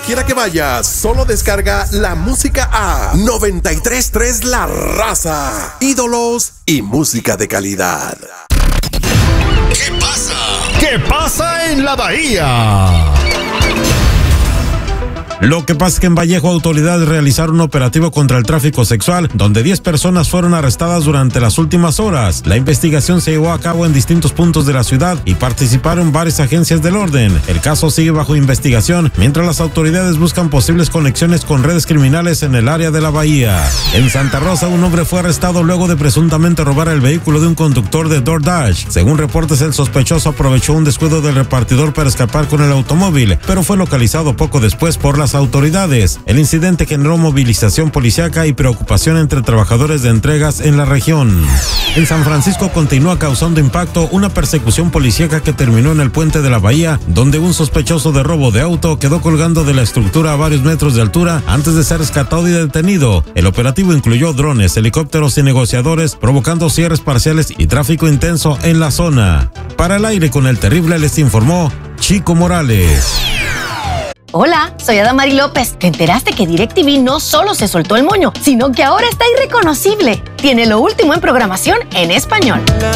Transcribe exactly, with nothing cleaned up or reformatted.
quiera que vayas, solo descarga la música a noventa y tres punto tres La Raza. Ídolos y música de calidad. ¿Qué pasa? ¿Qué pasa en la Bahía? Lo que pasa es que en Vallejo autoridades realizaron un operativo contra el tráfico sexual, donde diez personas fueron arrestadas durante las últimas horas. La investigación se llevó a cabo en distintos puntos de la ciudad y participaron varias agencias del orden. El caso sigue bajo investigación, mientras las autoridades buscan posibles conexiones con redes criminales en el área de la Bahía. En Santa Rosa, un hombre fue arrestado luego de presuntamente robar el vehículo de un conductor de DoorDash. Según reportes, el sospechoso aprovechó un descuido del repartidor para escapar con el automóvil, pero fue localizado poco después por las autoridades. El incidente generó movilización policíaca y preocupación entre trabajadores de entregas en la región. En San Francisco continúa causando impacto una persecución policíaca que terminó en el puente de la Bahía, donde un sospechoso de robo de auto quedó colgando de la estructura a varios metros de altura antes de ser rescatado y detenido. El operativo incluyó drones, helicópteros y negociadores, provocando cierres parciales y tráfico intenso en la zona. Para el aire con el terrible les informó Chico Morales. Hola, soy Adamari López. ¿Te enteraste que DirecTV no solo se soltó el moño, sino que ahora está irreconocible? Tiene lo último en programación en español.